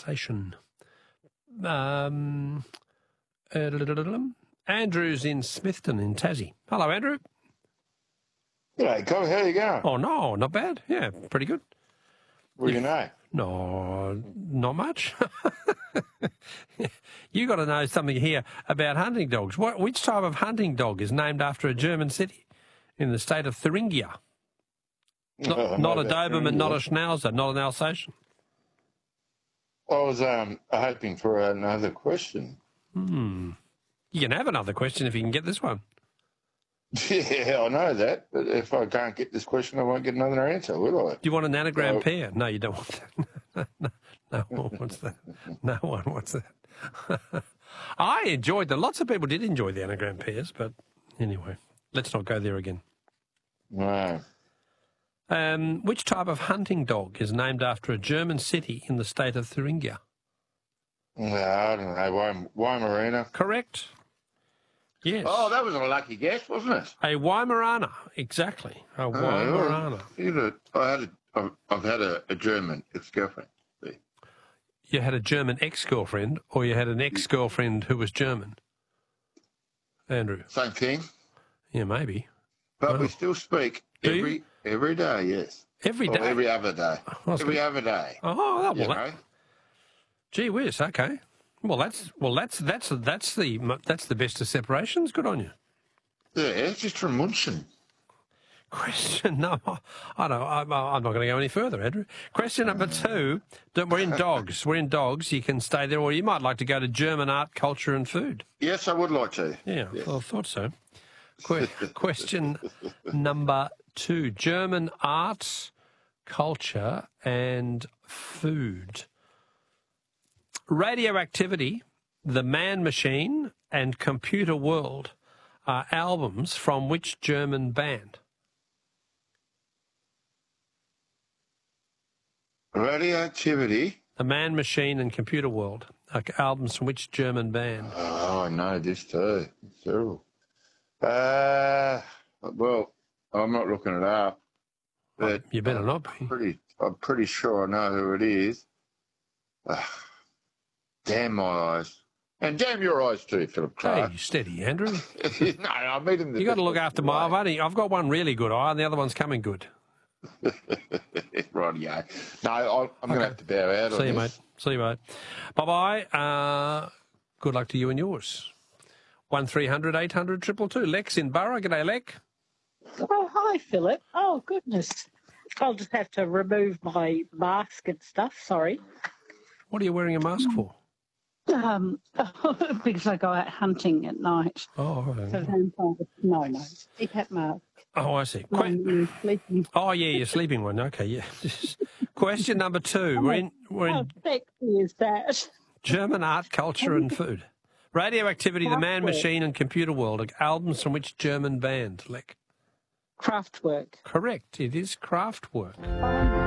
Alsatian. Andrew's in Smithton in Tassie. Hello, Andrew. G'day, Cobb. How you going? Oh, no, not bad. Yeah, pretty good. What do you know? No, not much. You got to know something here about hunting dogs. Which type of hunting dog is named after a German city in the state of Thuringia? Not a Doberman, not a Schnauzer, not an Alsatian. I was hoping for another question. You can have another question if you can get this one. Yeah, I know that, but if I can't get this question, I won't get another answer, will I? Do you want an anagram pair? No, you don't want that. No one wants that. No one wants that. I enjoyed them. Lots of people did enjoy the anagram pairs, but anyway, let's not go there again. No. Which type of hunting dog is named after a German city in the state of Thuringia? No, I don't know. Weimaraner. Correct. Yes. Oh, that was a lucky guess, wasn't it? A Weimaraner, exactly. A Weimaraner. I've had a German ex-girlfriend. You had a German ex-girlfriend, or you had an ex-girlfriend who was German? Andrew. Same thing. Yeah, maybe. But we still speak every day, yes. Every day? Or every other day. Every other day. Oh, well, gee whiz, okay. Well, that's the best of separations. Good on you. Yeah, it's just from Munchen. Question number, I'm not going to go any further, Andrew. Question number 2. We're in dogs. We're in dogs. You can stay there, or you might like to go to German art, culture, and food. Yes, I would like to. Yeah, yes. well, I thought so. Question number 2. German art, culture, and food. Radioactivity, The Man Machine, and Computer World are albums from which German band? Radioactivity. The Man Machine and Computer World are albums from which German band? Oh, I know this too. It's terrible. Well, I'm not looking it up. But you better not be. I'm pretty sure I know who it is. Damn my eyes. And damn your eyes too, Philip Clark. Hey, steady, Andrew. No, I meet him. You got to look after my. I've got one really good eye, and the other one's coming good. Rightio. No, I'm going to have to bow out. See you, mate. See you, mate. Bye-bye. Good luck to you and yours. 1300 800 222. Lex in Borough. G'day, Lex. Oh, hi, Philip. Oh, goodness. I'll just have to remove my mask and stuff. Sorry. What are you wearing a mask for? Because I go out hunting at night. Oh, no. CPAP mask. Oh, I see. Sleeping. Oh, yeah, you're sleeping one. Okay, yeah. Question number 2. How sexy is that? German art, culture, and food. Radioactivity, The Man Machine, and Computer World are albums from which German band, Lek? Kraftwerk. Correct. It is Kraftwerk.